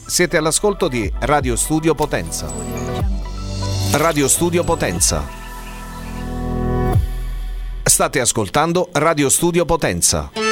Siete all'ascolto di Radio Studio Potenza. Radio Studio Potenza. State ascoltando Radio Studio Potenza.